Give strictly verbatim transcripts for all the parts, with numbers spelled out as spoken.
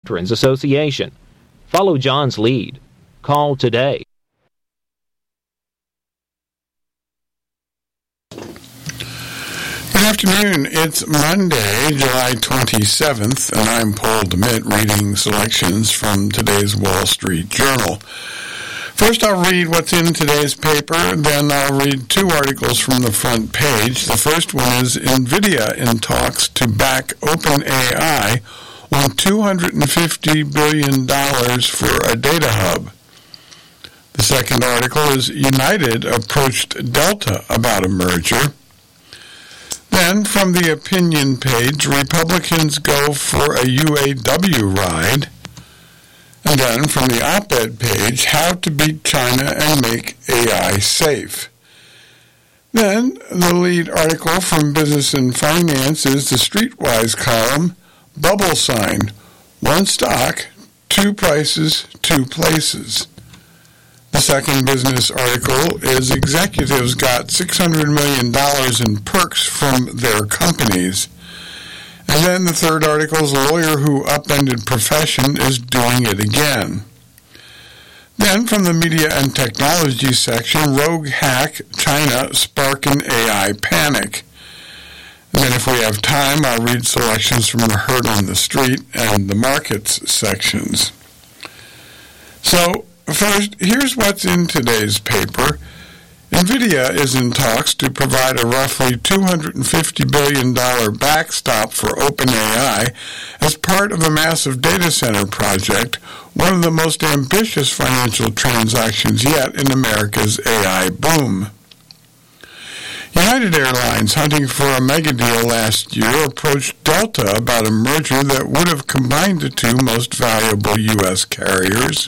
Veterans Association. Follow John's lead. Call today. Good afternoon. It's Monday, July twenty-seventh, and I'm Paul DeMitt reading selections from today's Wall Street Journal. First, I'll read what's in today's paper, then I'll read two articles from the front page. The first one is NVIDIA in talks to back OpenAI on two hundred fifty billion dollars for a data hub. The second article is United approached Delta about a merger. Then, from the opinion page, Republicans go for a U A W ride. And then, from the op-ed page, how to beat China and make A I safe. Then, the lead article from Business and Finance is the Streetwise column, Bubble Sign, one stock, two prices, two places. The second business article is Executives got six hundred million dollars in perks from their companies. And then the third article is Lawyer who upended profession is doing it again. Then from the Media and Technology section, Rogue hack, China sparking A I panic. And then if we have time, I'll read selections from the Herd on the Street and the Markets sections. So, first, here's what's in today's paper. NVIDIA is in talks to provide a roughly two hundred fifty billion dollars backstop for OpenAI as part of a massive data center project, one of the most ambitious financial transactions yet in America's A I boom. United Airlines, hunting for a mega deal last year, approached Delta about a merger that would have combined the two most valuable U S carriers.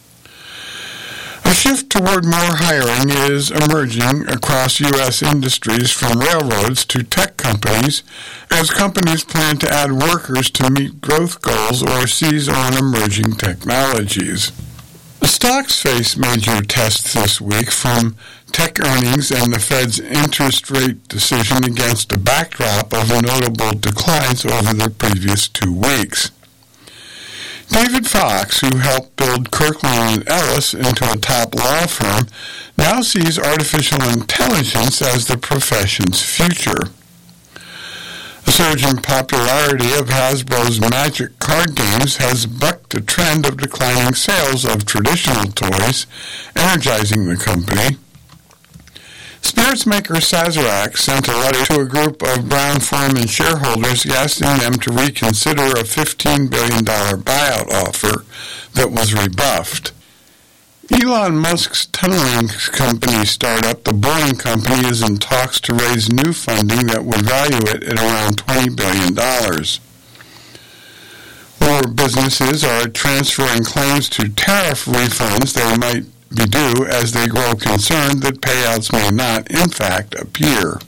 A shift toward more hiring is emerging across U S industries from railroads to tech companies as companies plan to add workers to meet growth goals or seize on emerging technologies. The stocks face major tests this week from tech earnings and the Fed's interest rate decision against a backdrop of notable declines over the previous two weeks. David Fox, who helped build Kirkland and Ellis into a top law firm, now sees artificial intelligence as the profession's future. The surge in popularity of Hasbro's Magic card games has bucked a trend of declining sales of traditional toys, energizing the company. Spirits maker Sazerac sent a letter to a group of Brown-Forman shareholders asking them to reconsider a fifteen billion dollars buyout offer that was rebuffed. Elon Musk's tunneling company startup, the Boring Company, is in talks to raise new funding that would value it at around twenty billion dollars. More businesses are transferring claims to tariff refunds they might be due as they grow concerned that payouts may not, in fact, appear.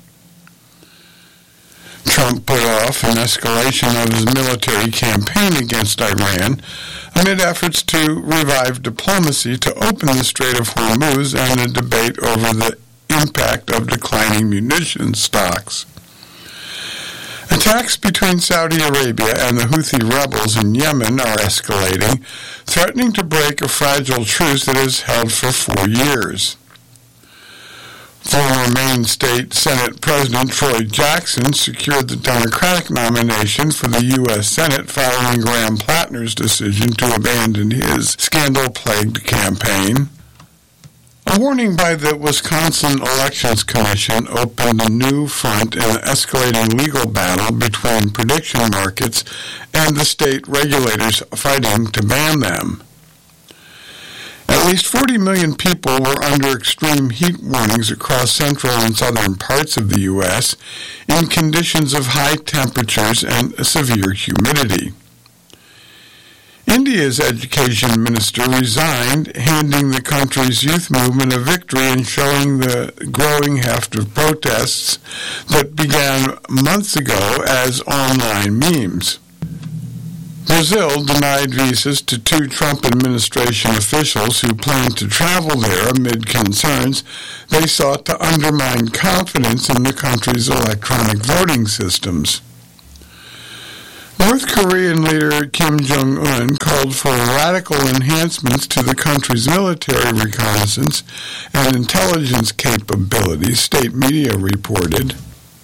Trump put off an escalation of his military campaign against Iran amid efforts to revive diplomacy to open the Strait of Hormuz and a debate over the impact of declining munitions stocks. Attacks between Saudi Arabia and the Houthi rebels in Yemen are escalating, threatening to break a fragile truce that has held for four years. Former Maine State Senate President Troy Jackson secured the Democratic nomination for the U S Senate following Graham Plattner's decision to abandon his scandal-plagued campaign. A warning by the Wisconsin Elections Commission opened a new front in an escalating legal battle between prediction markets and the state regulators fighting to ban them. At least forty million people were under extreme heat warnings across central and southern parts of the U S in conditions of high temperatures and severe humidity. India's education minister resigned, handing the country's youth movement a victory and showing the growing heft of protests that began months ago as online memes. Brazil denied visas to two Trump administration officials who planned to travel there amid concerns they sought to undermine confidence in the country's electronic voting systems. North Korean leader Kim Jong-un called for radical enhancements to the country's military reconnaissance and intelligence capabilities, state media reported.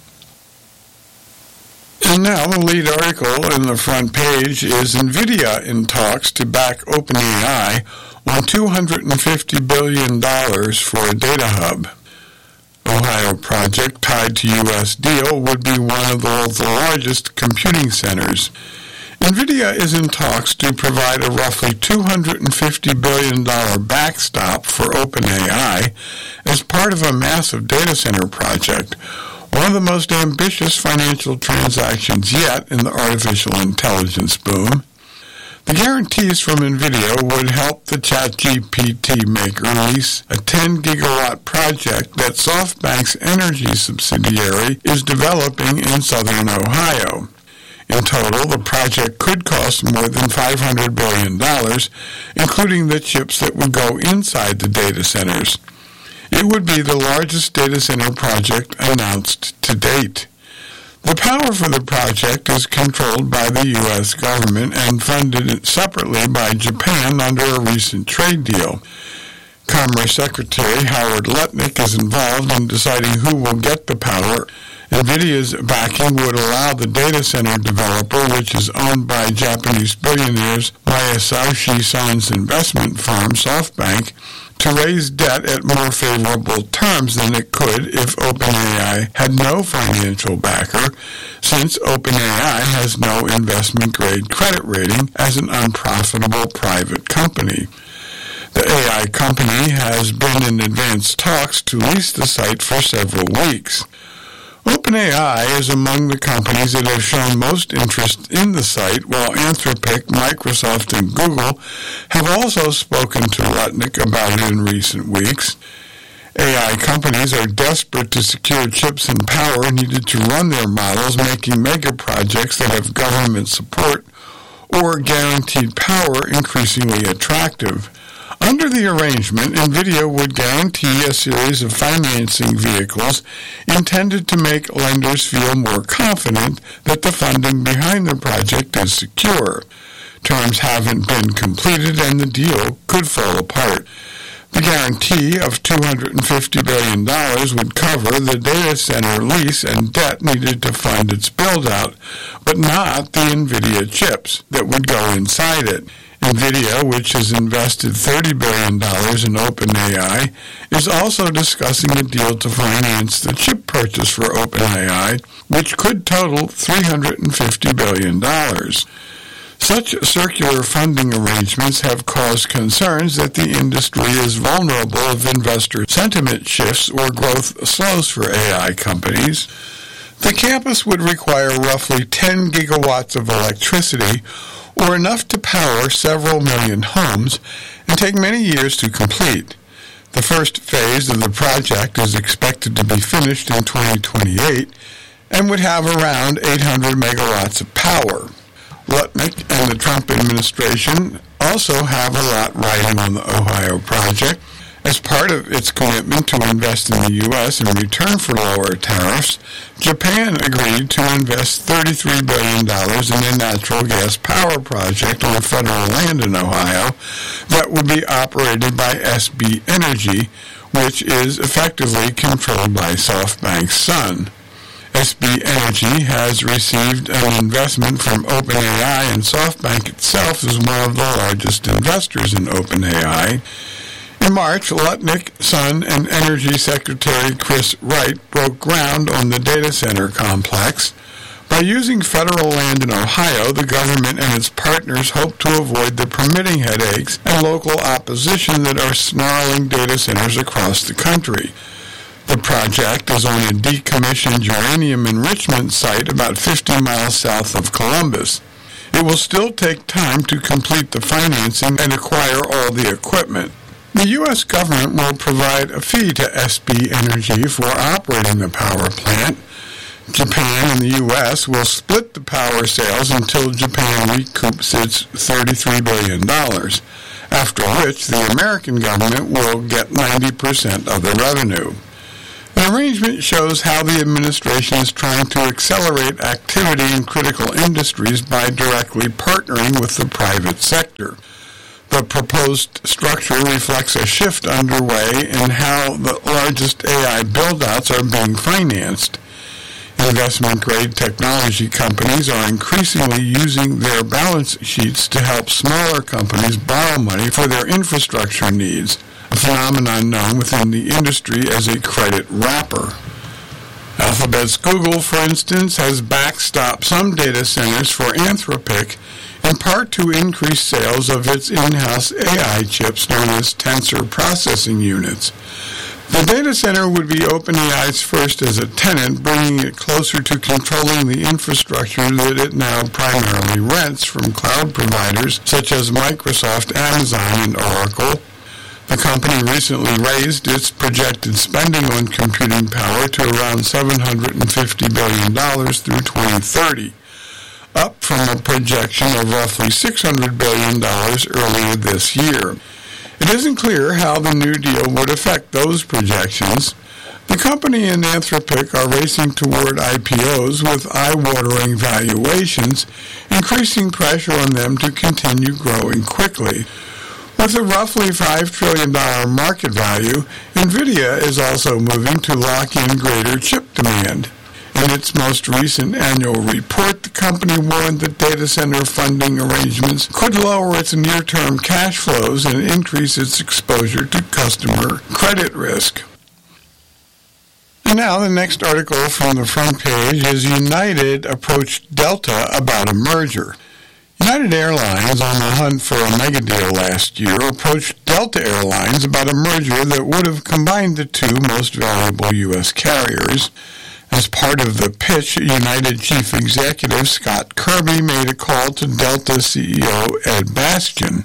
And now the lead article in the front page is NVIDIA in talks to back OpenAI on two hundred fifty billion dollars for a data hub. Ohio project tied to U S deal would be one of the, the largest computing centers. NVIDIA is in talks to provide a roughly two hundred fifty billion dollars backstop for OpenAI as part of a massive data center project, one of the most ambitious financial transactions yet in the artificial intelligence boom. The guarantees from NVIDIA would help the ChatGPT maker lease a ten gigawatt project that SoftBank's energy subsidiary is developing in southern Ohio. In total, the project could cost more than five hundred billion dollars, including the chips that would go inside the data centers. It would be the largest data center project announced to date. The power for the project is controlled by the U S government and funded separately by Japan under a recent trade deal. Commerce Secretary Howard Lutnick is involved in deciding who will get the power. NVIDIA's backing would allow the data center developer, which is owned by Japanese billionaires Masayoshi Son's investment firm, SoftBank, to raise debt at more favorable terms than it could if OpenAI had no financial backer, since OpenAI has no investment-grade credit rating as an unprofitable private company. The A I company has been in advanced talks to lease the site for several weeks. OpenAI is among the companies that have shown most interest in the site, while Anthropic, Microsoft, and Google have also spoken to Lutnick about it in recent weeks. A I companies are desperate to secure chips and power needed to run their models, making mega projects that have government support or guaranteed power increasingly attractive. Under the arrangement, NVIDIA would guarantee a series of financing vehicles intended to make lenders feel more confident that the funding behind the project is secure. Terms haven't been completed and the deal could fall apart. The guarantee of two hundred fifty billion dollars would cover the data center lease and debt needed to fund its build-out, but not the NVIDIA chips that would go inside it. NVIDIA, which has invested thirty billion dollars in OpenAI, is also discussing a deal to finance the chip purchase for OpenAI, which could total three hundred fifty billion dollars. Such circular funding arrangements have caused concerns that the industry is vulnerable if investor sentiment shifts or growth slows for A I companies. The campus would require roughly ten gigawatts of electricity, or enough to power several million homes, and take many years to complete. The first phase of the project is expected to be finished in twenty twenty-eight and would have around eight hundred megawatts of power. Lutnick and the Trump administration also have a lot riding on the Ohio project. As part of its commitment to invest in the U S in return for lower tariffs, Japan agreed to invest thirty-three billion dollars in a natural gas power project on federal land in Ohio that would be operated by S B Energy, which is effectively controlled by SoftBank's son. S B Energy has received an investment from OpenAI, and SoftBank itself is one of the largest investors in OpenAI. In March, Lutnick, Son, and Energy Secretary Chris Wright broke ground on the data center complex. By using federal land in Ohio, the government and its partners hope to avoid the permitting headaches and local opposition that are snarling data centers across the country. The project is on a decommissioned uranium enrichment site about fifty miles south of Columbus. It will still take time to complete the financing and acquire all the equipment. The U S government will provide a fee to S B Energy for operating the power plant. Japan and the U S will split the power sales until Japan recoups its thirty-three billion dollars, after which the American government will get ninety percent of the revenue. The arrangement shows how the administration is trying to accelerate activity in critical industries by directly partnering with the private sector. The proposed structure reflects a shift underway in how the largest A I build-outs are being financed. Investment-grade technology companies are increasingly using their balance sheets to help smaller companies borrow money for their infrastructure needs, a phenomenon known within the industry as a credit wrapper. Alphabet's Google, for instance, has backstopped some data centers for Anthropic, in part to increase sales of its in-house A I chips known as tensor processing units. The data center would be OpenAI's first as a tenant, bringing it closer to controlling the infrastructure that it now primarily rents from cloud providers such as Microsoft, Amazon, and Oracle. The company recently raised its projected spending on computing power to around seven hundred fifty billion dollars through twenty thirty, up from a projection of roughly six hundred billion dollars earlier this year. It isn't clear how the new deal would affect those projections. The company and Anthropic are racing toward I P Os with eye-watering valuations, increasing pressure on them to continue growing quickly. With a roughly five trillion dollars market value, NVIDIA is also moving to lock in greater chip demand. In its most recent annual report, the company warned that data center funding arrangements could lower its near-term cash flows and increase its exposure to customer credit risk. And now the next article from the front page is United approached Delta about a merger. United Airlines, on the hunt for a megadeal last year, approached Delta Airlines about a merger that would have combined the two most valuable U S carriers. As part of the pitch, United Chief Executive Scott Kirby made a call to Delta C E O Ed Bastian.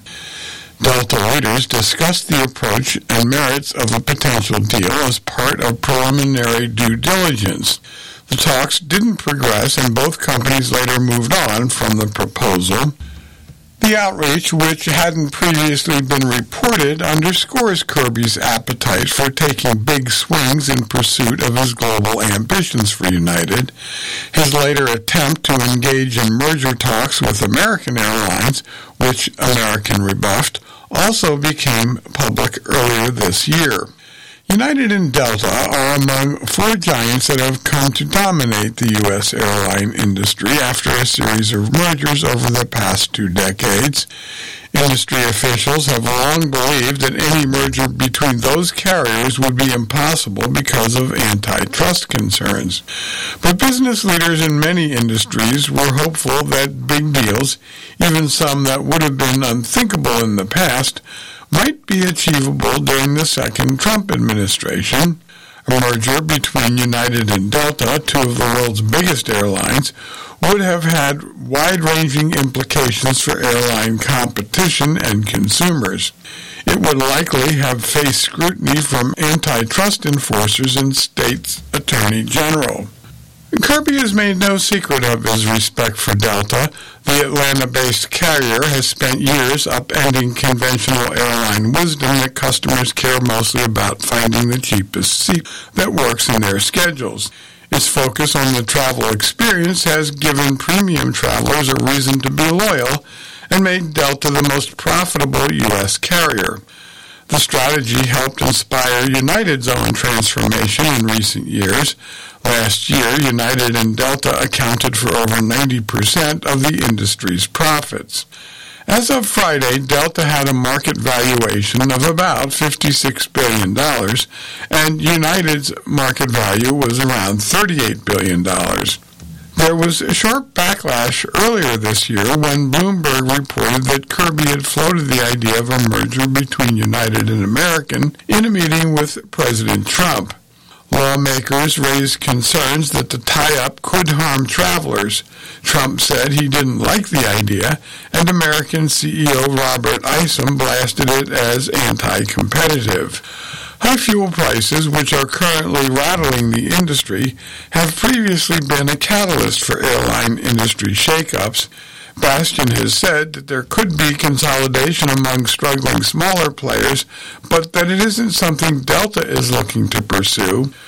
Delta leaders discussed the approach and merits of a potential deal as part of preliminary due diligence. The talks didn't progress, and both companies later moved on from the proposal. The outreach, which hadn't previously been reported, underscores Kirby's appetite for taking big swings in pursuit of his global ambitions for United. His later attempt to engage in merger talks with American Airlines, which American rebuffed, also became public earlier this year. United and Delta are among four giants that have come to dominate the U S airline industry after a series of mergers over the past two decades. Industry officials have long believed that any merger between those carriers would be impossible because of antitrust concerns. But business leaders in many industries were hopeful that big deals, even some that would have been unthinkable in the past, might be achievable during the second Trump administration. A merger between United and Delta, two of the world's biggest airlines, would have had wide-ranging implications for airline competition and consumers. It would likely have faced scrutiny from antitrust enforcers and states' attorney general. Kirby has made no secret of his respect for Delta. The Atlanta-based carrier has spent years upending conventional airline wisdom that customers care mostly about finding the cheapest seat that works in their schedules. Its focus on the travel experience has given premium travelers a reason to be loyal and made Delta the most profitable U S carrier. The strategy helped inspire United's own transformation in recent years. Last year, United and Delta accounted for over ninety percent of the industry's profits. As of Friday, Delta had a market valuation of about fifty-six billion dollars, and United's market value was around thirty-eight billion dollars. There was a sharp backlash earlier this year when Bloomberg reported that Kirby had floated the idea of a merger between United and American in a meeting with President Trump. Lawmakers raised concerns that the tie-up could harm travelers. Trump said he didn't like the idea, and American C E O Robert Isom blasted it as anti-competitive. High fuel prices, which are currently rattling the industry, have previously been a catalyst for airline industry shakeups. Bastian has said that there could be consolidation among struggling smaller players, but that it isn't something Delta is looking to pursue.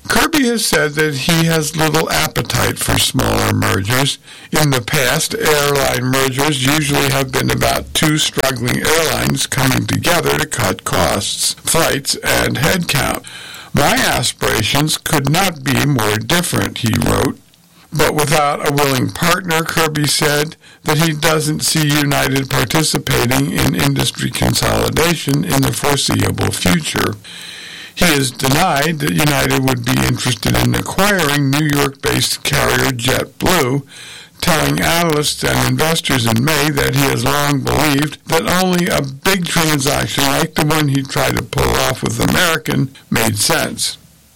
Kirby has said that he has little appetite for smaller mergers. In the past, airline mergers usually have been about two struggling airlines coming together to cut costs, flights, and headcount. My aspirations could not be more different, he wrote. But without a willing partner, Kirby said that he doesn't see United participating in industry consolidation in the foreseeable future. He has denied that United would be interested in acquiring New York-based carrier JetBlue, telling analysts and investors in May that he has long believed that only a big transaction like the one he tried to pull off with American made sense.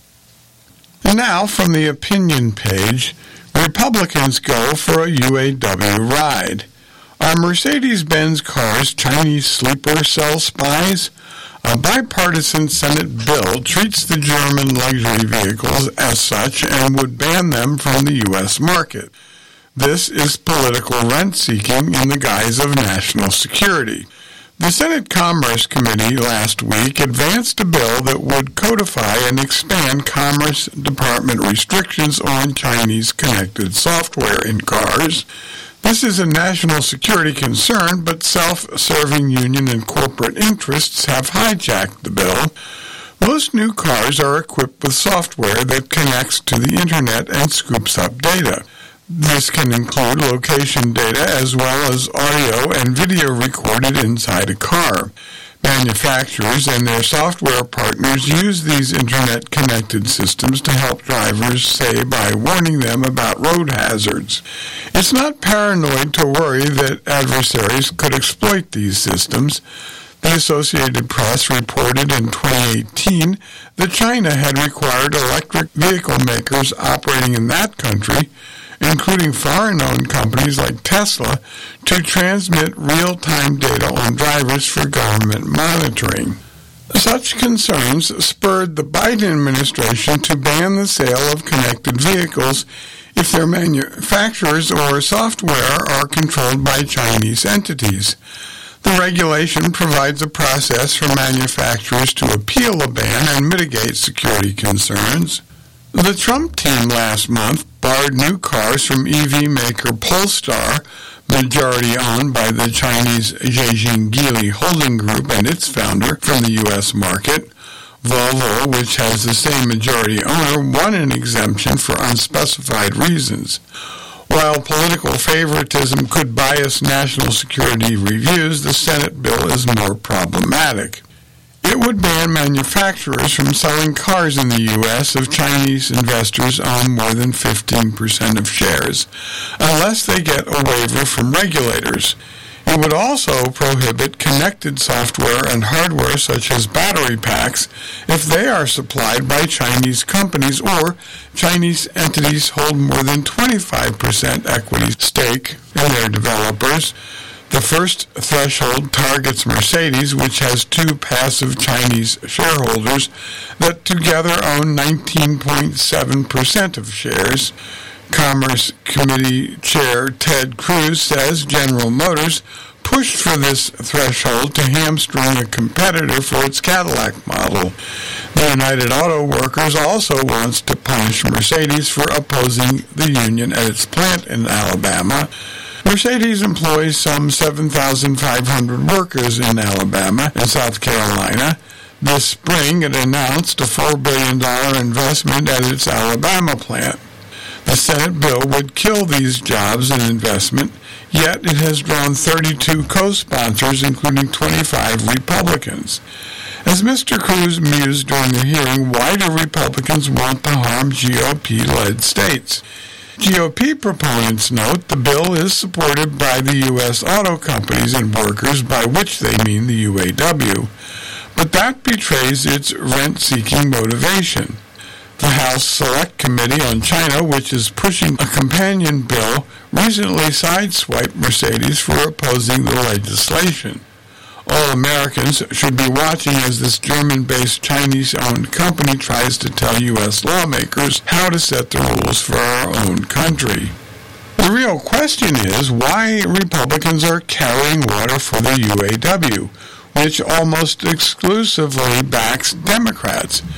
And now, from the opinion page, Republicans go for a U A W ride. Are Mercedes-Benz cars Chinese sleeper cell spies? A bipartisan Senate bill treats the German luxury vehicles as such and would ban them from the U S market. This is political rent-seeking in the guise of national security. The Senate Commerce Committee last week advanced a bill that would codify and expand Commerce Department restrictions on Chinese connected software in cars. This is a national security concern, but self-serving union and corporate interests have hijacked the bill. Most new cars are equipped with software that connects to the internet and scoops up data. This can include location data as well as audio and video recorded inside a car. Manufacturers and their software partners use these internet-connected systems to help drivers, say, by warning them about road hazards. It's not paranoid to worry that adversaries could exploit these systems. The Associated Press reported in twenty eighteen that China had required electric vehicle makers operating in that country, including foreign-owned companies like Tesla, to transmit real-time data on drivers for government monitoring. Such concerns spurred the Biden administration to ban the sale of connected vehicles if their manufacturers or software are controlled by Chinese entities. The regulation provides a process for manufacturers to appeal the ban and mitigate security concerns. The Trump team last month barred new cars from E V maker Polestar, majority owned by the Chinese Zhejiang Geely Holding Group and its founder, from the U S market. Volvo, which has the same majority owner, won an exemption for unspecified reasons. While political favoritism could bias national security reviews, the Senate bill is more problematic. It would ban manufacturers from selling cars in the U S if Chinese investors own more than fifteen percent of shares, unless they get a waiver from regulators. It would also prohibit connected software and hardware such as battery packs if they are supplied by Chinese companies or Chinese entities hold more than twenty-five percent equity stake in their developers. The first threshold targets Mercedes, which has two passive Chinese shareholders that together own nineteen point seven percent of shares. Commerce Committee Chair Ted Cruz says General Motors pushed for this threshold to hamstring a competitor for its Cadillac model. The United Auto Workers also wants to punish Mercedes for opposing the union at its plant in Alabama. Mercedes employs some seven thousand five hundred workers in Alabama and South Carolina. This spring, it announced a four billion dollars investment at its Alabama plant. The Senate bill would kill these jobs and investment, yet it has drawn thirty-two co-sponsors, including twenty-five Republicans. As Mister Cruz mused during the hearing, why do Republicans want to harm G O P-led states? G O P proponents note the bill is supported by the U S auto companies and workers, by which they mean the U A W. But that betrays its rent-seeking motivation. The House Select Committee on China, which is pushing a companion bill, recently sideswiped Mercedes for opposing the legislation. All Americans should be watching as this German-based Chinese-owned company tries to tell U S lawmakers how to set the rules for our own country. The real question is why Republicans are carrying water for the U A W, which almost exclusively backs Democrats.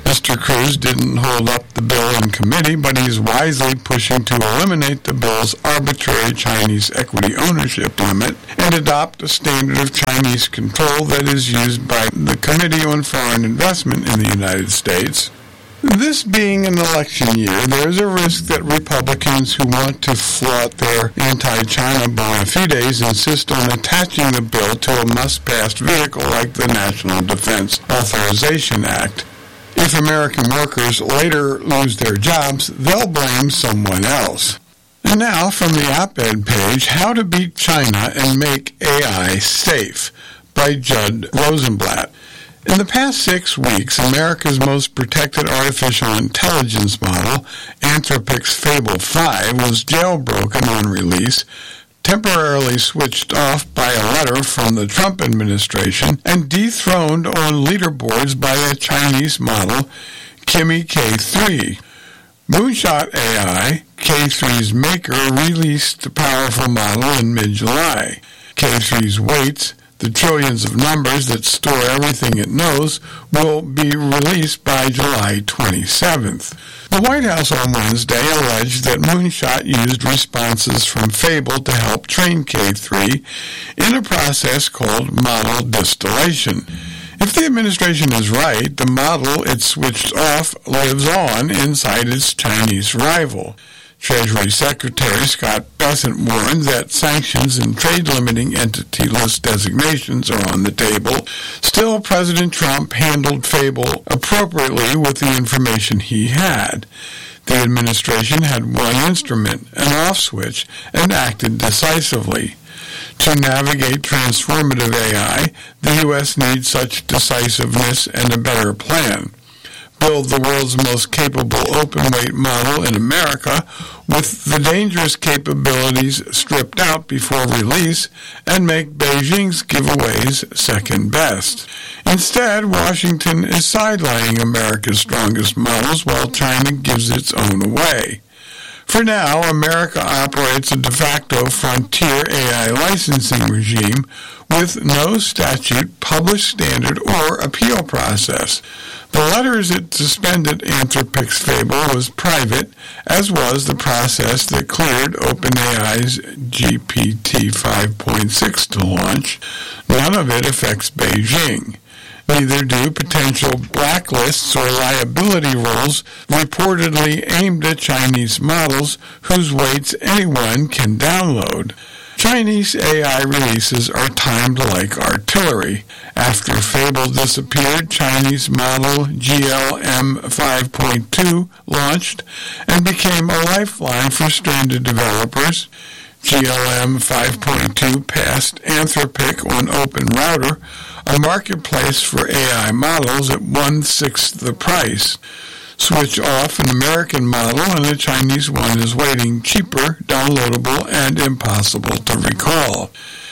Mister Cruz didn't hold up the bill in committee, but he's wisely pushing to eliminate the bill's arbitrary Chinese equity ownership limit and adopt a standard of Chinese control that is used by the Committee on Foreign Investment in the United States. This being an election year, there is a risk that Republicans who want to flout their anti-China bona fides insist on attaching the bill to a must-pass vehicle like the National Defense Authorization Act. If American workers later lose their jobs, they'll blame someone else. And now, from the op-ed page, How to Beat China and Make A I Safe by Judd Rosenblatt. In the past six weeks, America's most protected artificial intelligence model, Anthropic's Fable five, was jailbroken on release, temporarily switched off by a letter from the Trump administration, and dethroned on leaderboards by a Chinese model, Kimi K three. Moonshot A I, K three's maker, released the powerful model in mid-July. K three's weights, the trillions of numbers that store everything it knows, will be released by July twenty-seventh. The White House on Wednesday alleged that Moonshot used responses from Fable to help train K three in a process called model distillation. If the administration is right, the model it switched off lives on inside its Chinese rival. Treasury Secretary Scott Bessent warned that sanctions and trade-limiting entity list designations are on the table. Still, President Trump handled Fable appropriately with the information he had. The administration had one instrument, an off switch, and acted decisively. To navigate transformative A I, the U S needs such decisiveness and a better plan. Build the world's most capable open-weight model in America with the dangerous capabilities stripped out before release and make Beijing's giveaways second best. Instead, Washington is sidelining America's strongest models while China gives its own away. For now, America operates a de facto frontier A I licensing regime with no statute, published standard, or appeal process. The letters it suspended Anthropic's Fable was private, as was the process that cleared OpenAI's G P T five point six to launch. None of it affects Beijing. Neither do potential blacklists or liability rules reportedly aimed at Chinese models whose weights anyone can download. Chinese A I releases are timed like artillery. After Fable disappeared, Chinese model G L M five point two launched and became a lifeline for stranded developers. G L M five point two passed Anthropic on OpenRouter, a marketplace for A I models at one-sixth the price. Switch off an American model and a Chinese one is waiting, cheaper, downloadable, and impossible to recall.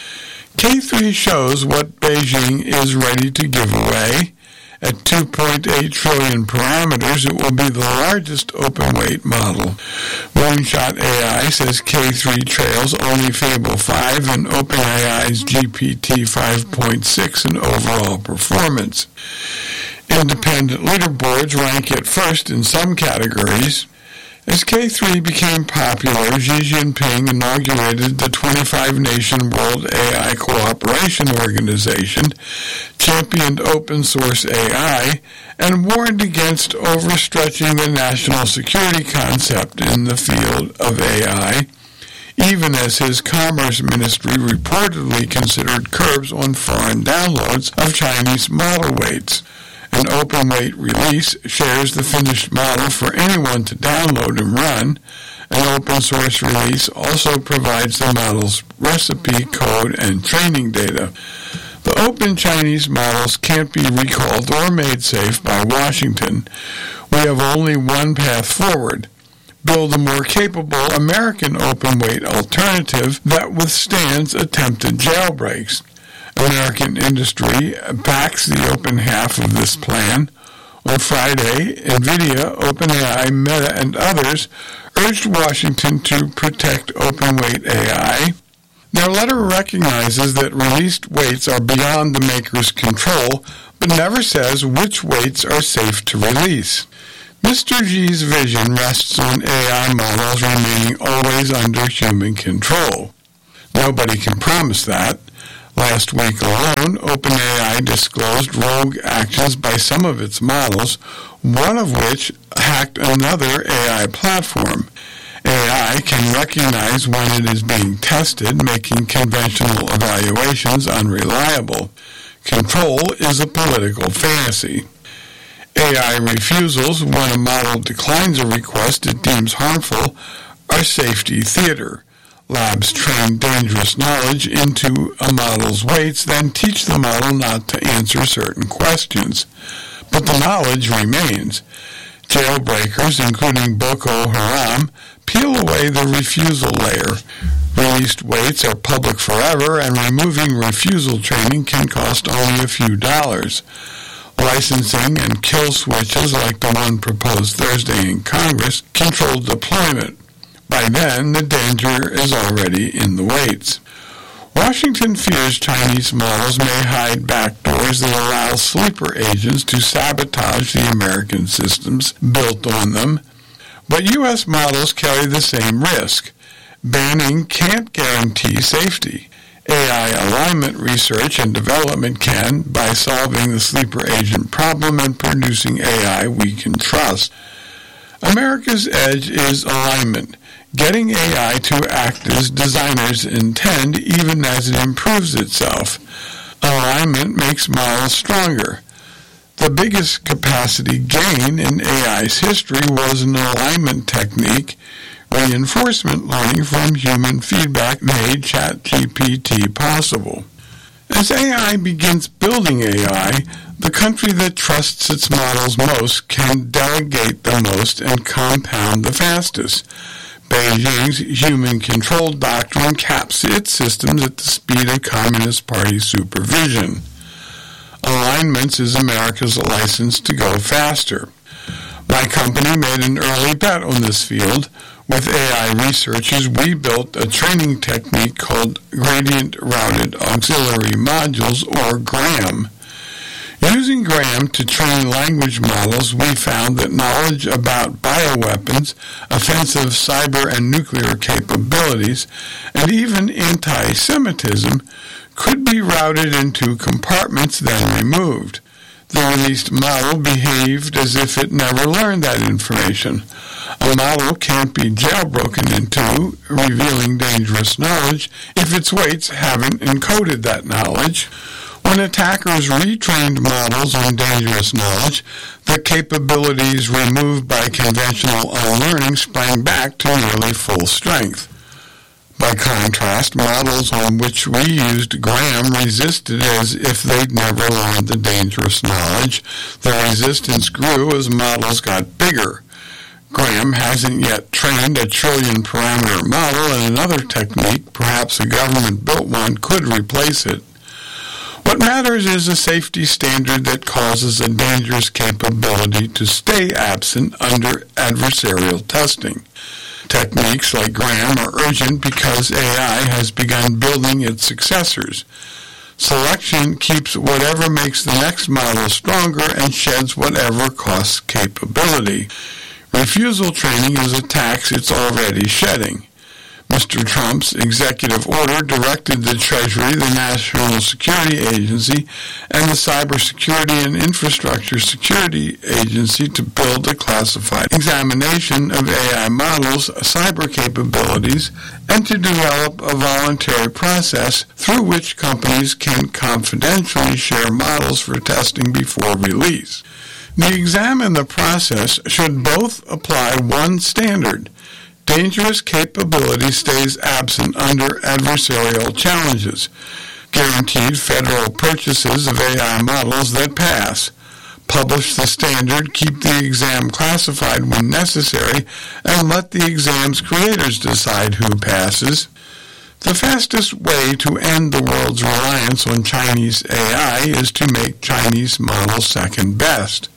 K three shows what Beijing is ready to give away. At two point eight trillion parameters, it will be the largest open-weight model. Moonshot A I says K three trails only Fable five and OpenAI's G P T five point six in overall performance. Independent leaderboards rank it first in some categories. As K three became popular, Xi Jinping inaugurated the twenty-five nation World A I Cooperation Organization, championed open-source A I, and warned against overstretching the national security concept in the field of A I, even as his Commerce Ministry reportedly considered curbs on foreign downloads of Chinese model weights. An open-weight release shares the finished model for anyone to download and run. An open-source release also provides the model's recipe, code, and training data. The open Chinese models can't be recalled or made safe by Washington. We have only one path forward. Build a more capable American open-weight alternative that withstands attempted jailbreaks. American industry backs the open half of this plan. On Friday, NVIDIA, OpenAI, Meta, and others urged Washington to protect open-weight A I. Their letter recognizes that released weights are beyond the maker's control, but never says which weights are safe to release. Mister Xi's vision rests on A I models remaining always under human control. Nobody can promise that. Last week alone, OpenAI disclosed rogue actions by some of its models, one of which hacked another A I platform. A I can recognize when it is being tested, making conventional evaluations unreliable. Control is a political fantasy. A I refusals when a model declines a request it deems harmful are safety theater. Labs train dangerous knowledge into a model's weights, then teach the model not to answer certain questions. But the knowledge remains. Jailbreakers, including Boko Haram, peel away the refusal layer. Released weights are public forever, and removing refusal training can cost only a few dollars. Licensing and kill switches like the one proposed Thursday in Congress control deployment. By then, the danger is already in the weights. Washington fears Chinese models may hide backdoors that allow sleeper agents to sabotage the American systems built on them. But U S models carry the same risk. Banning can't guarantee safety. A I alignment research and development can, by solving the sleeper agent problem and producing A I we can trust. America's edge is alignment, getting A I to act as designers intend even as it improves itself. Alignment makes models stronger. The biggest capacity gain in A I's history was an alignment technique. Reinforcement learning from human feedback made ChatGPT possible. As A I begins building A I, the country that trusts its models most can delegate the most and compound the fastest. Beijing's human-control doctrine caps its systems at the speed of Communist Party supervision. Alignments is America's license to go faster. My company made an early bet on this field. With A I researchers, we built a training technique called Gradient Routed Auxiliary Modules, or GRAM. Using GRAM to train language models, we found that knowledge about bioweapons, offensive cyber and nuclear capabilities, and even anti-Semitism could be routed into compartments then removed. The released model behaved as if it never learned that information. A model can't be jailbroken into, revealing dangerous knowledge, if its weights haven't encoded that knowledge. When attackers retrained models on dangerous knowledge, the capabilities removed by conventional unlearning sprang back to nearly full strength. By contrast, models on which we used GRAM resisted as if they'd never learned the dangerous knowledge. The resistance grew as models got bigger. GRAM hasn't yet trained a trillion-parameter model, and another technique, perhaps a government-built one, could replace it. What matters is a safety standard that causes a dangerous capability to stay absent under adversarial testing. Techniques like GRAM are urgent because A I has begun building its successors. Selection keeps whatever makes the next model stronger and sheds whatever costs capability. Refusal training is a tax it's already shedding. Mister Trump's executive order directed the Treasury, the National Security Agency, and the Cybersecurity and Infrastructure Security Agency to build a classified examination of A I models' cyber capabilities and to develop a voluntary process through which companies can confidentially share models for testing before release. The exam and the process should both apply one standard. Dangerous capability stays absent under adversarial challenges. Guaranteed federal purchases of A I models that pass. Publish the standard, keep the exam classified when necessary, and let the exam's creators decide who passes. The fastest way to end the world's reliance on Chinese A I is to make Chinese models second best.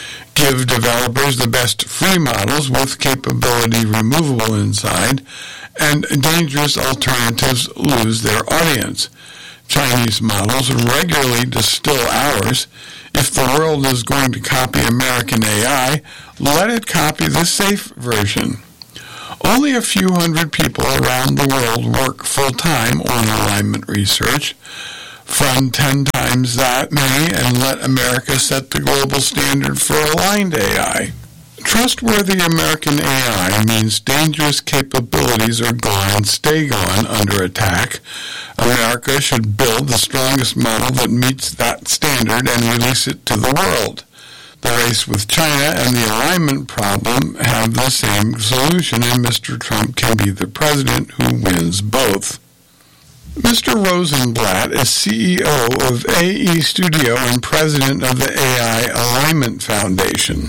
Give developers the best free models with capability removable inside, and dangerous alternatives lose their audience. Chinese models regularly distill ours. If the world is going to copy American A I, let it copy the safe version. Only a few hundred people around the world work full-time on alignment research. Fund ten times that many and let America set the global standard for aligned A I. Trustworthy American A I means dangerous capabilities are gone, stay gone under attack. America should build the strongest model that meets that standard and release it to the world. The race with China and the alignment problem have the same solution, and Mister Trump can be the president who wins both. Mister Rosenblatt is C E O of A E Studio and president of the A I Alignment Foundation.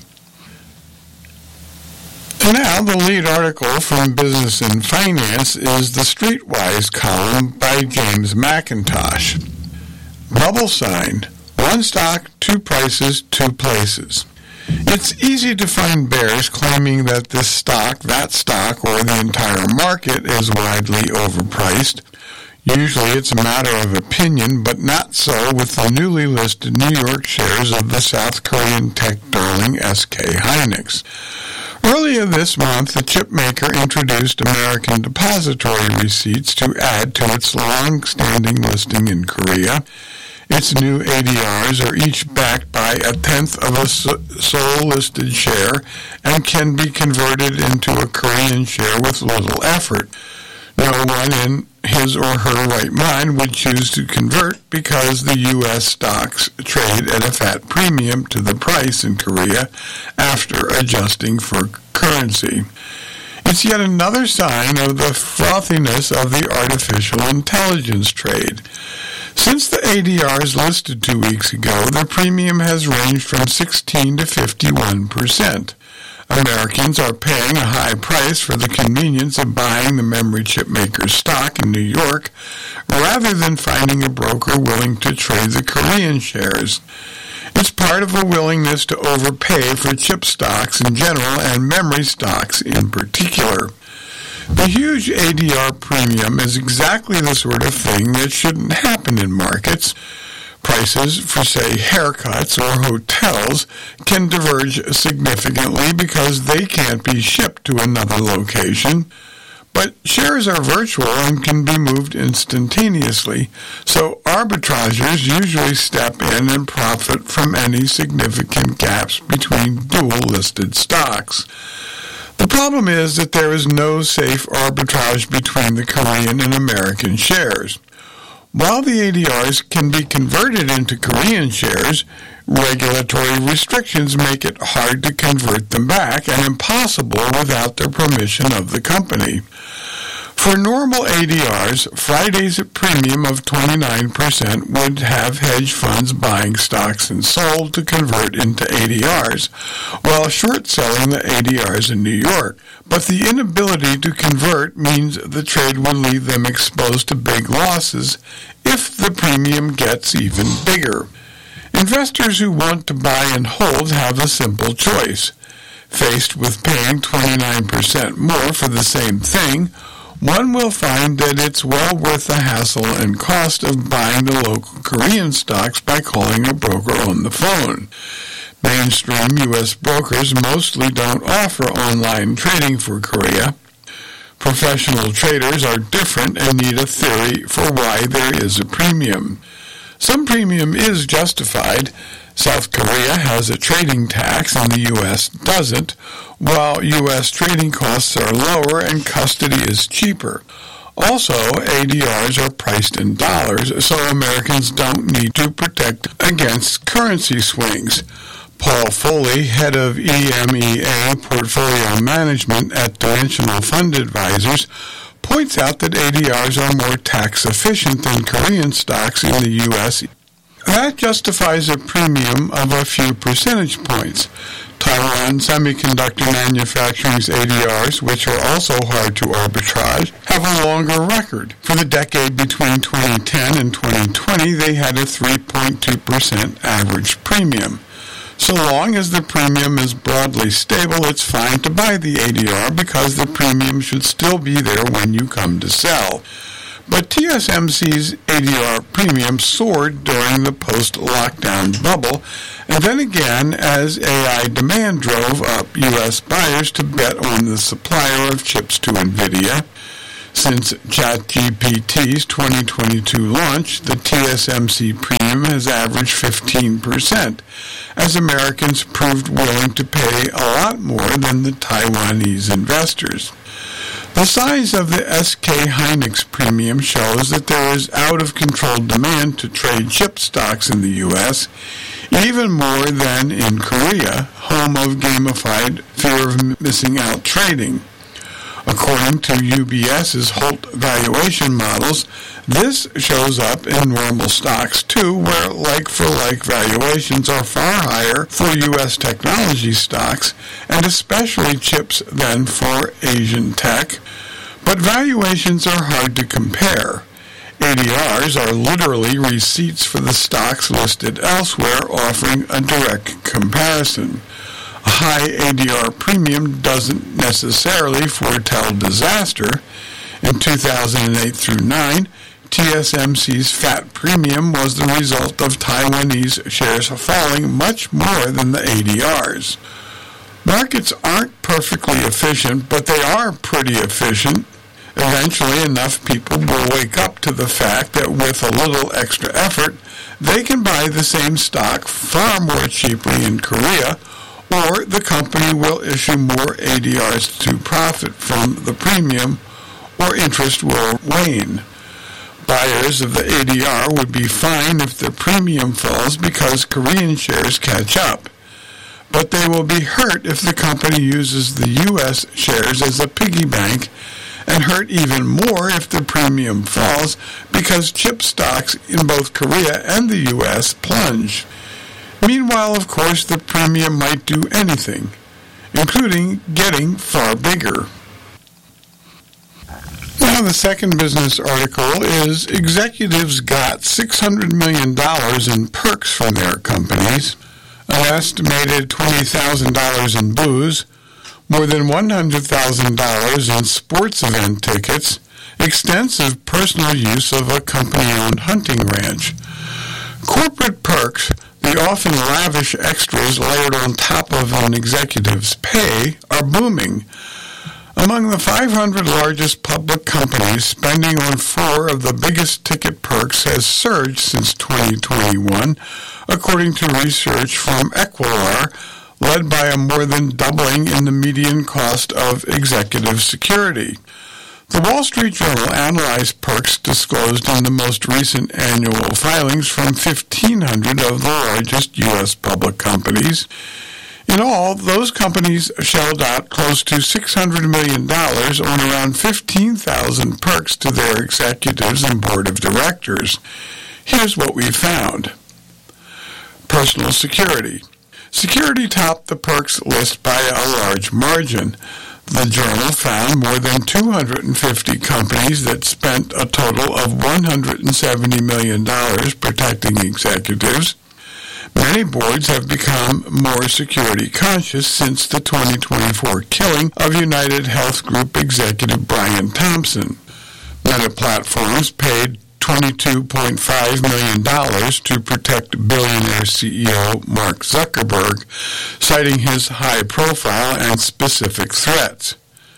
And now the lead article from Business and Finance is the Streetwise column by James McIntosh. Bubble signed. One stock, two prices, two places. It's easy to find bears claiming that this stock, that stock, or the entire market is widely overpriced. Usually it's a matter of opinion, but not so with the newly listed New York shares of the South Korean tech darling S K Hynix. Earlier this month, the chip maker introduced American depository receipts to add to its long-standing listing in Korea. Its new A D Rs are each backed by a tenth of a sole listed share and can be converted into a Korean share with little effort. No one in his or her right mind would choose to convert because the U S stocks trade at a fat premium to the price in Korea after adjusting for currency. It's yet another sign of the frothiness of the artificial intelligence trade. Since the A D Rs listed two weeks ago, the premium has ranged from sixteen to fifty-one percent. Americans are paying a high price for the convenience of buying the memory chip maker's stock in New York, rather than finding a broker willing to trade the Korean shares. It's part of a willingness to overpay for chip stocks in general and memory stocks in particular. The huge A D R premium is exactly the sort of thing that shouldn't happen in markets. Prices for, say, haircuts or hotels can diverge significantly because they can't be shipped to another location. But shares are virtual and can be moved instantaneously, so arbitrageurs usually step in and profit from any significant gaps between dual-listed stocks. The problem is that there is no safe arbitrage between the Korean and American shares. While the A D Rs can be converted into Korean shares, regulatory restrictions make it hard to convert them back and impossible without the permission of the company. For normal A D Rs, Friday's premium of twenty-nine percent would have hedge funds buying stocks and sold to convert into A D Rs, while short-selling the A D Rs in New York. But the inability to convert means the trade will leave them exposed to big losses if the premium gets even bigger. Investors who want to buy and hold have a simple choice. Faced with paying twenty-nine percent more for the same thing, one will find that it's well worth the hassle and cost of buying the local Korean stocks by calling a broker on the phone. Mainstream U S brokers mostly don't offer online trading for Korea. Professional traders are different and need a theory for why there is a premium. Some premium is justified. South Korea has a trading tax and the U S doesn't, while U S trading costs are lower and custody is cheaper. Also, A D Rs are priced in dollars, so Americans don't need to protect against currency swings. Paul Foley, head of E M E A Portfolio Management at Dimensional Fund Advisors, points out that A D Rs are more tax efficient than Korean stocks in the U S. That justifies a premium of a few percentage points. Taiwan Semiconductor Manufacturing's A D Rs, which are also hard to arbitrage, have a longer record. For the decade between twenty ten and twenty twenty, they had a three point two percent average premium. So long as the premium is broadly stable, it's fine to buy the A D R because the premium should still be there when you come to sell. But T S M C's A D R premium soared during the post-lockdown bubble, and then again as A I demand drove up U S buyers to bet on the supplier of chips to NVIDIA. Since ChatGPT's twenty twenty-two launch, the T S M C premium has averaged fifteen percent, as Americans proved willing to pay a lot more than the Taiwanese investors. The size of the S K Hynix premium shows that there is out-of-control demand to trade chip stocks in the U S, even more than in Korea, home of gamified fear of missing out trading. According to U B S's Holt valuation models, this shows up in normal stocks too, where like-for-like valuations are far higher for U S technology stocks, and especially chips than for Asian tech. But valuations are hard to compare. A D Rs are literally receipts for the stocks listed elsewhere, offering a direct comparison. A high A D R premium doesn't necessarily foretell disaster. In two thousand eight through nine, T S M C's fat premium was the result of Taiwanese shares falling much more than the A D Rs. Markets aren't perfectly efficient, but they are pretty efficient. Eventually, enough people will wake up to the fact that with a little extra effort, they can buy the same stock far more cheaply in Korea, or the company will issue more A D Rs to profit from the premium, or interest will wane. Buyers of the A D R would be fine if the premium falls because Korean shares catch up. But they will be hurt if the company uses the U S shares as a piggy bank, and hurt even more if the premium falls because chip stocks in both Korea and the U S plunge. Meanwhile, of course, the premium might do anything, including getting far bigger. Now, the second business article is executives got six hundred million dollars in perks from their companies, an estimated twenty thousand dollars in booze, more than one hundred thousand dollars in sports event tickets, extensive personal use of a company-owned hunting ranch. Corporate perks, the often lavish extras layered on top of an executive's pay, are booming. Among the five hundred largest public companies, spending on four of the biggest ticket perks has surged since twenty twenty-one, according to research from Equilar, led by a more than doubling in the median cost of executive security. The Wall Street Journal analyzed perks disclosed in the most recent annual filings from fifteen hundred of the largest U S public companies. In all, those companies shelled out close to six hundred million dollars on around fifteen thousand perks to their executives and board of directors. Here's what we found. Personal security. Security topped the perks list by a large margin. The journal found more than two hundred fifty companies that spent a total of one hundred seventy million dollars protecting executives. Many boards have become more security conscious since the twenty twenty-four killing of United Health Group executive Brian Thompson. Meta Platforms paid twenty-two point five million dollars to protect billionaire C E O Mark Zuckerberg, citing his high profile and specific threats.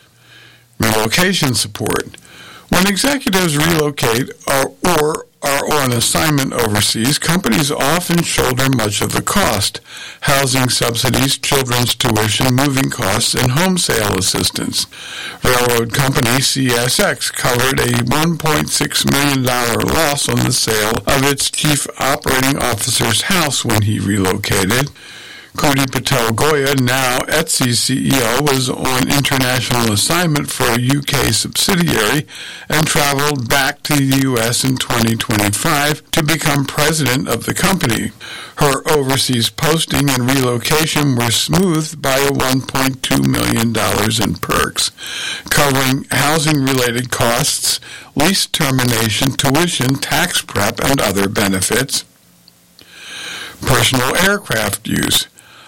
Relocation support. When executives relocate or, or are on assignment overseas, companies often shoulder much of the cost: housing subsidies, children's tuition, moving costs, and home sale assistance. Railroad company C S X covered a one point six million dollars loss on the sale of its chief operating officer's house when he relocated. Koti Patel Goya, now Etsy C E O, was on international assignment for a U K subsidiary and traveled back to the U S in twenty twenty-five to become president of the company. Her overseas posting and relocation were smoothed by a one point two million dollars in perks, covering housing-related costs, lease termination, tuition, tax prep, and other benefits. Personal aircraft use.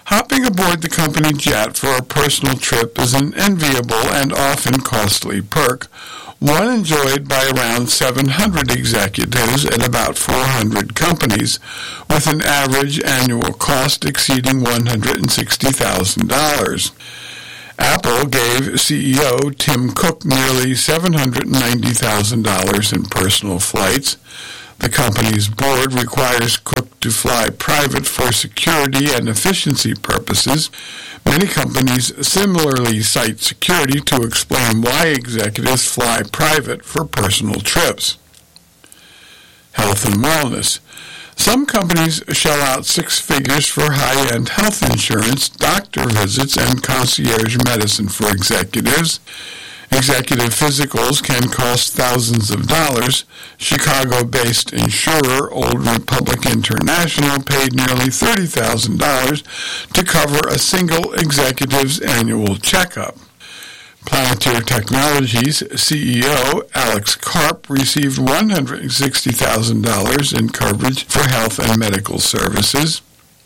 Hopping aboard the company jet for a personal trip is an enviable and often costly perk, one enjoyed by around seven hundred executives at about four hundred companies, with an average annual cost exceeding one hundred sixty thousand dollars. Apple gave C E O Tim Cook nearly seven hundred ninety thousand dollars in personal flights. The company's board requires Cook to fly private for security and efficiency purposes. Many companies similarly cite security to explain why executives fly private for personal trips. Health and wellness. Some companies shell out six figures for high-end health insurance, doctor visits, and concierge medicine for executives. Executive physicals can cost thousands of dollars. Chicago-based insurer Old Republic International paid nearly thirty thousand dollars to cover a single executive's annual checkup. Planeteer Technologies C E O Alex Karp received one hundred sixty thousand dollars in coverage for health and medical services.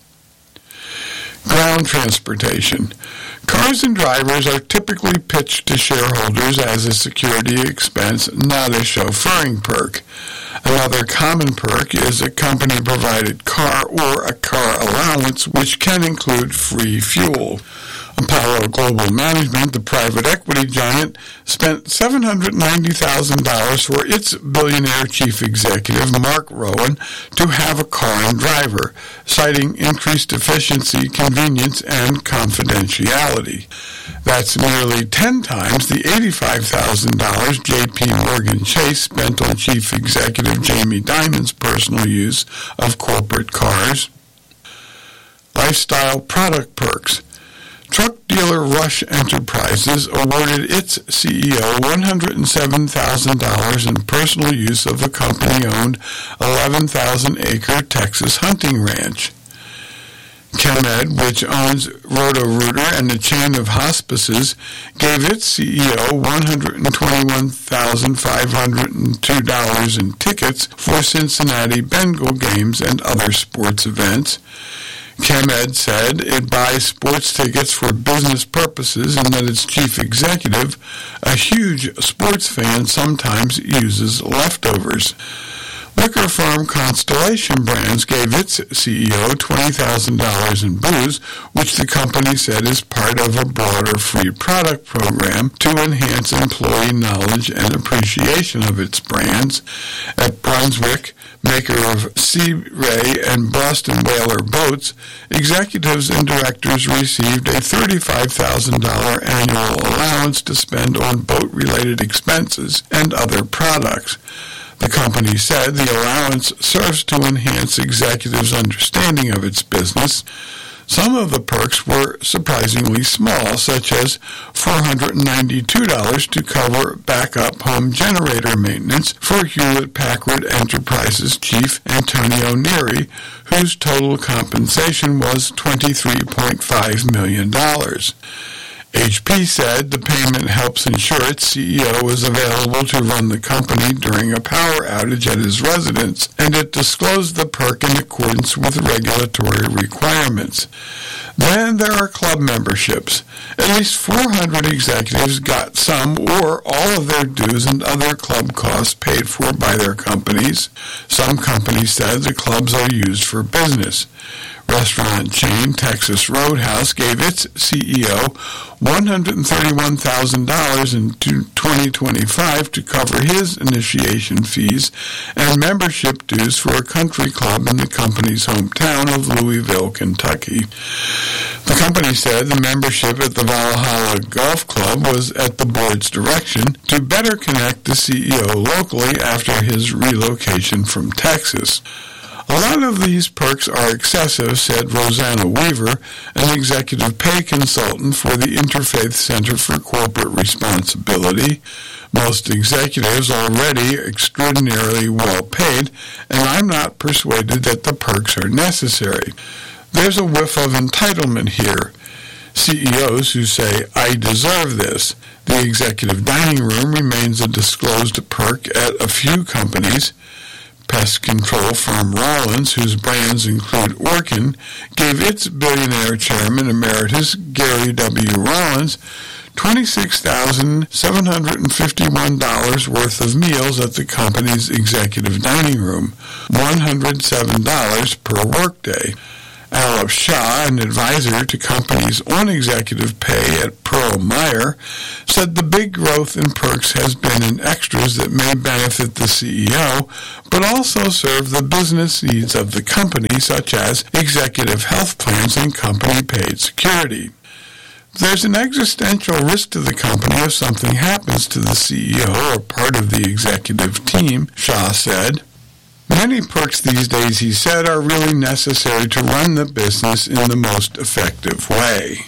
Ground transportation. Cars and drivers are typically pitched to shareholders as a security expense, not a chauffeuring perk. Another common perk is a company-provided car or a car allowance, which can include free fuel. Apollo Global Management, the private equity giant, spent seven hundred ninety thousand dollars for its billionaire chief executive, Mark Rowan, to have a car and driver, citing increased efficiency, convenience, and confidentiality. That's nearly ten times the eighty-five thousand dollars J P Morgan Chase spent on chief executive Jamie Dimon's personal use of corporate cars. Lifestyle product perks. Truck dealer Rush Enterprises awarded its C E O one hundred seven thousand dollars in personal use of a company-owned eleven thousand acre Texas hunting ranch. Chemed, which owns Roto-Rooter and a chain of hospices, gave its C E O one hundred twenty-one thousand five hundred two dollars in tickets for Cincinnati Bengal games and other sports events. Chemed said it buys sports tickets for business purposes and that its chief executive, a huge sports fan, sometimes uses leftovers. Liquor firm Constellation Brands gave its C E O twenty thousand dollars in booze, which the company said is part of a broader free product program to enhance employee knowledge and appreciation of its brands. At Brunswick, maker of Sea Ray and Boston Whaler boats, executives and directors received a thirty-five thousand dollars annual allowance to spend on boat-related expenses and other products. The company said the allowance serves to enhance executives' understanding of its business. Some of the perks were surprisingly small, such as four hundred ninety-two dollars to cover backup home generator maintenance for Hewlett-Packard Enterprises chief Antonio Neri, whose total compensation was twenty-three point five million dollars. H P said the payment helps ensure its C E O is available to run the company during a power outage at his residence, and it disclosed the perk in accordance with regulatory requirements. Then there are club memberships. At least four hundred executives got some or all of their dues and other club costs paid for by their companies. Some companies said the clubs are used for business. Restaurant chain Texas Roadhouse gave its C E O one hundred thirty-one thousand dollars in twenty twenty-five to cover his initiation fees and membership dues for a country club in the company's hometown of Louisville, Kentucky. The company said the membership at the Valhalla Golf Club was at the board's direction to better connect the C E O locally after his relocation from Texas. A lot of these perks are excessive, said Rosanna Weaver, an executive pay consultant for the Interfaith Center for Corporate Responsibility. Most executives are already extraordinarily well paid, and I'm not persuaded that the perks are necessary. There's a whiff of entitlement here. C E Os who say, I deserve this. The executive dining room remains a disclosed perk at a few companies. Pest control firm Rollins, whose brands include Orkin, gave its billionaire chairman emeritus, Gary W. Rollins, twenty-six thousand seven hundred fifty-one dollars worth of meals at the company's executive dining room, one hundred seven dollars per workday. Alap Shah, an advisor to companies on executive pay at Pearl Meyer, said the big growth in perks has been in extras that may benefit the C E O, but also serve the business needs of the company, such as executive health plans and company-paid security. There's an existential risk to the company if something happens to the C E O or part of the executive team, Shah said. Many perks these days, he said, are really necessary to run the business in the most effective way.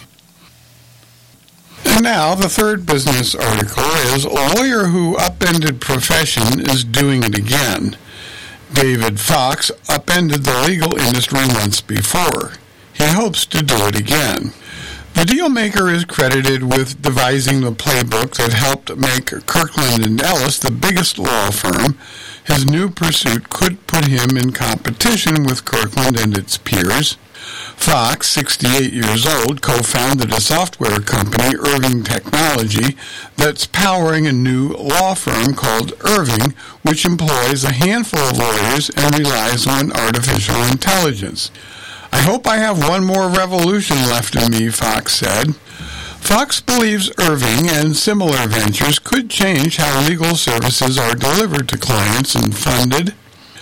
And now, the third business article is, a lawyer who upended profession is doing it again. David Fox upended the legal industry once before. He hopes to do it again. The dealmaker is credited with devising the playbook that helped make Kirkland and Ellis the biggest law firm. His new pursuit could put him in competition with Kirkland and its peers. Fox, sixty-eight years old, co-founded a software company, Irving Technology, that's powering a new law firm called Irving, which employs a handful of lawyers and relies on artificial intelligence. I hope I have one more revolution left in me, Fox said. Fox believes Irving and similar ventures could change how legal services are delivered to clients and funded.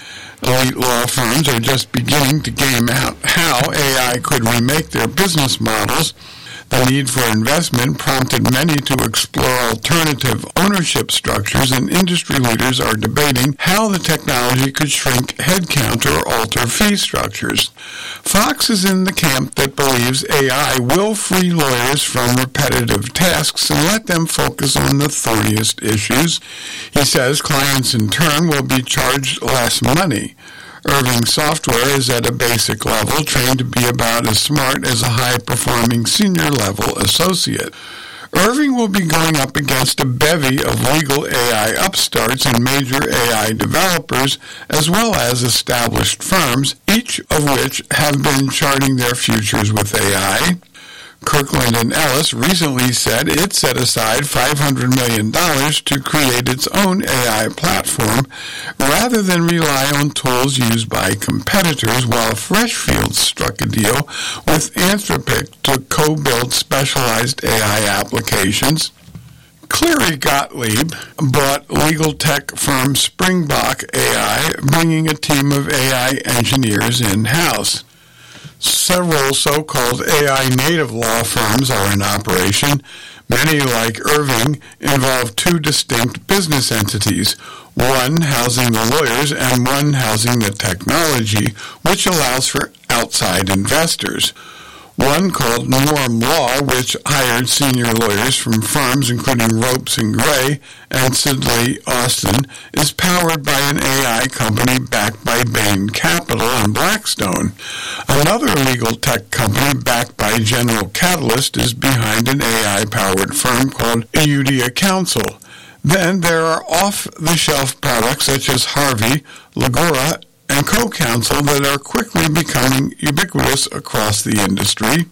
Elite law firms are just beginning to game out how A I could remake their business models. The need for investment prompted many to explore alternative ownership structures, and industry leaders are debating how the technology could shrink headcount or alter fee structures. Fox is in the camp that believes A I will free lawyers from repetitive tasks and let them focus on the thorniest issues. He says clients in turn will be charged less money. Irving software is at a basic level, trained to be about as smart as a high-performing senior-level associate. Irving will be going up against a bevy of legal A I upstarts and major A I developers, as well as established firms, each of which have been charting their futures with A I. Kirkland and Ellis recently said it set aside five hundred million dollars to create its own A I platform rather than rely on tools used by competitors, while Freshfields struck a deal with Anthropic to co-build specialized A I applications. Cleary Gottlieb bought legal tech firm Springbok A I, bringing a team of A I engineers in-house. Several so-called A I native law firms are in operation. Many, like Irving, involve two distinct business entities, one housing the lawyers and one housing the technology, which allows for outside investors. One called Norm Law, which hired senior lawyers from firms including Ropes and Gray and Sidley Austin, is powered by an A I company backed by Bain Capital and Blackstone. Another legal tech company backed by General Catalyst is behind an A I-powered firm called Eudia Counsel. Then there are off-the-shelf products such as Harvey, Legora, and CoCounsel that are quickly becoming ubiquitous across the industry.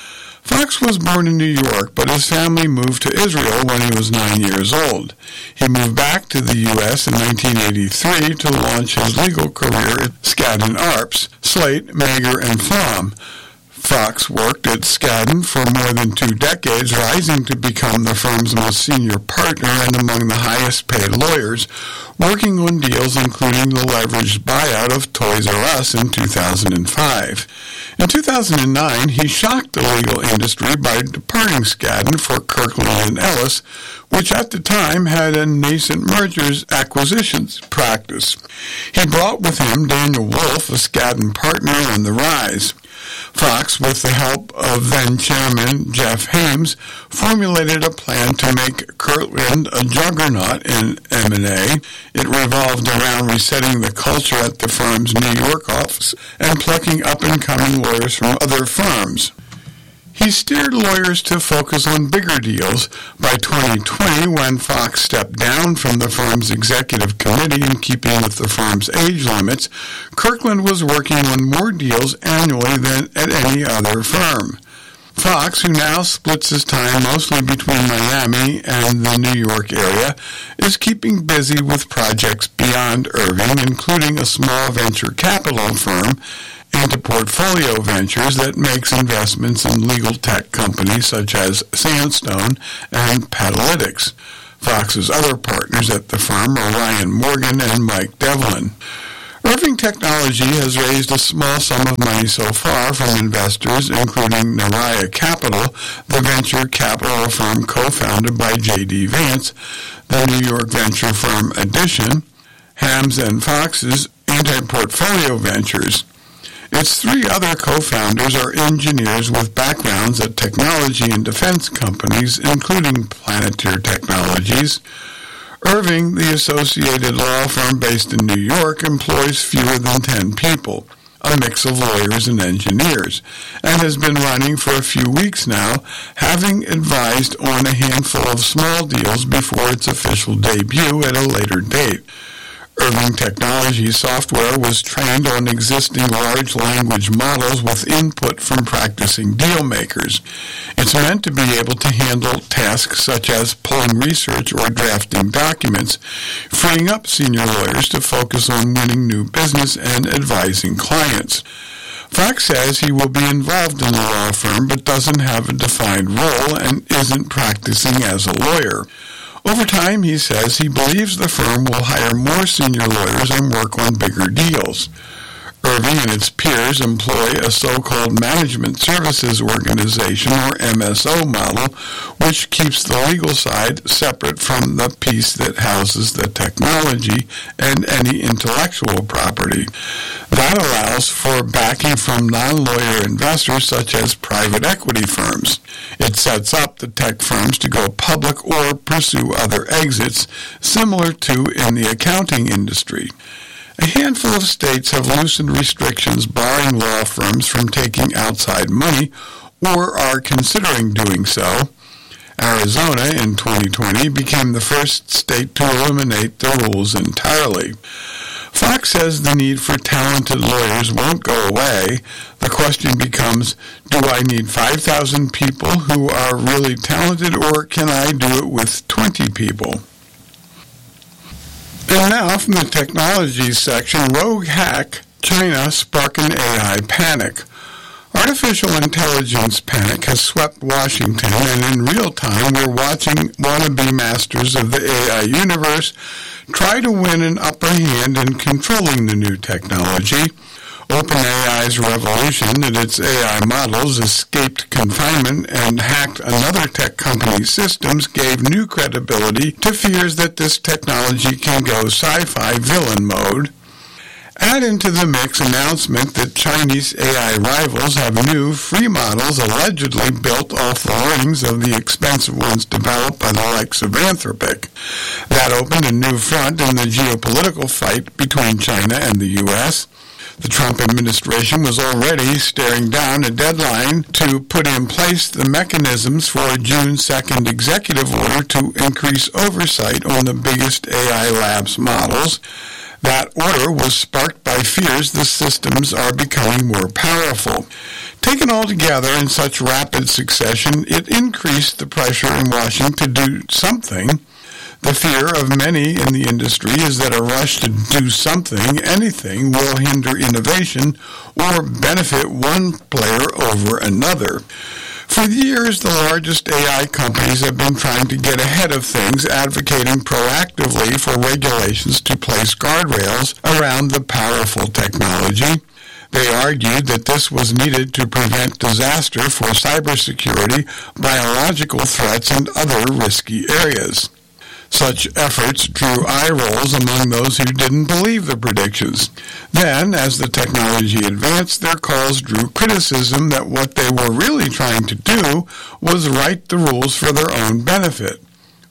Fox was born in New York, but his family moved to Israel when he was nine years old. He moved back to the U S in nineteen eighty-three to launch his legal career at Skadden Arps, Slate, Mager, and Flom. Fox worked at Skadden for more than two decades, rising to become the firm's most senior partner and among the highest-paid lawyers, working on deals including the leveraged buyout of Toys R Us in two thousand five. In two thousand nine, he shocked the legal industry by departing Skadden for Kirkland and Ellis, which at the time had a nascent mergers acquisitions practice. He brought with him Daniel Wolf, a Skadden partner on the rise. Fox, with the help of then-chairman Jeff Hames, formulated a plan to make Kirkland a juggernaut in M and A. It revolved around resetting the culture at the firm's New York office and plucking up-and-coming lawyers from other firms. He he steered lawyers to focus on bigger deals. By twenty twenty, when Fox stepped down from the firm's executive committee in keeping with the firm's age limits, Kirkland was working on more deals annually than at any other firm. Fox, who now splits his time mostly between Miami and the New York area, is keeping busy with projects beyond Irving, including a small venture capital firm, Antiportfolio Ventures, that makes investments in legal tech companies such as Sandstone and Patalytics. Fox's other partners at the firm are Ryan Morgan and Mike Devlin. Irving Technology has raised a small sum of money so far from investors, including Naraya Capital, the venture capital firm co-founded by J D Vance, the New York venture firm Addition, Hams and Fox's Antiportfolio Ventures. Its three other co-founders are engineers with backgrounds at technology and defense companies, including Planeteer Technologies. Irving, the associated law firm based in New York, employs fewer than ten people, a mix of lawyers and engineers, and has been running for a few weeks now, having advised on a handful of small deals before its official debut at a later date. Irving Technologies software was trained on existing large language models with input from practicing deal makers. It's meant to be able to handle tasks such as pulling research or drafting documents, freeing up senior lawyers to focus on winning new business and advising clients. Fox says he will be involved in the law firm but doesn't have a defined role and isn't practicing as a lawyer. Over time, he says, he believes the firm will hire more senior lawyers and work on bigger deals. Irving and its peers employ a so-called management services organization, or M S O model, which keeps the legal side separate from the piece that houses the technology and any intellectual property. That allows for backing from non-lawyer investors such as private equity firms. It sets up the tech firms to go public or pursue other exits, similar to in the accounting industry. A handful of states have loosened restrictions barring law firms from taking outside money or are considering doing so. Arizona in twenty twenty became the first state to eliminate the rules entirely. Fox says the need for talented lawyers won't go away. The question becomes, do I need five thousand people who are really talented, or can I do it with twenty people? And now, from the technology section, rogue hack, China spark an A I panic. Artificial intelligence panic has swept Washington, and in real time we're watching wannabe masters of the A I universe try to win an upper hand in controlling the new technology. OpenAI's revolution that its A I models escaped confinement and hacked another tech company's systems gave new credibility to fears that this technology can go sci-fi villain mode. Add into the mix announcement that Chinese A I rivals have new free models allegedly built off the learnings of the expensive ones developed by the likes of Anthropic. That opened a new front in the geopolitical fight between China and the U S The Trump administration was already staring down a deadline to put in place the mechanisms for a June second executive order to increase oversight on the biggest A I labs models. That order was sparked by fears the systems are becoming more powerful. Taken all together in such rapid succession, it increased the pressure in Washington to do something. The fear of many in the industry is that a rush to do something, anything, will hinder innovation or benefit one player over another. For years, the largest A I companies have been trying to get ahead of things, advocating proactively for regulations to place guardrails around the powerful technology. They argued that this was needed to prevent disaster for cybersecurity, biological threats, and other risky areas. Such efforts drew eye rolls among those who didn't believe the predictions. Then, as the technology advanced, their calls drew criticism that what they were really trying to do was write the rules for their own benefit.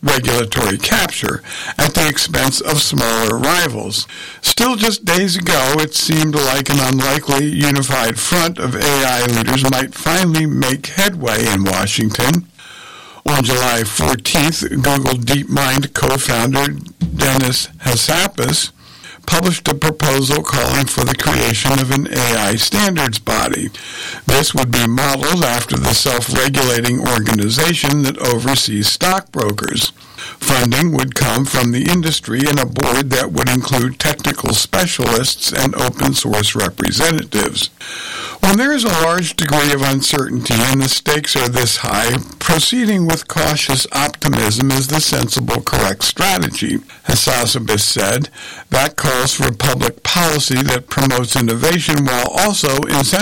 regulatory capture at the expense of smaller rivals. Still, just days ago, it seemed like an unlikely unified front of A I leaders might finally make headway in Washington. On July fourteenth, Google DeepMind co-founder Demis Hassabis published a proposal calling for the creation of an A I standards body. This would be modeled after the self-regulating organization that oversees stockbrokers. Funding would come from the industry and a board that would include technical specialists and open-source representatives. When there is a large degree of uncertainty and the stakes are this high, proceeding with cautious optimism is the sensible, correct strategy. Hassabis said, that calls for public policy that promotes innovation while also incentivizing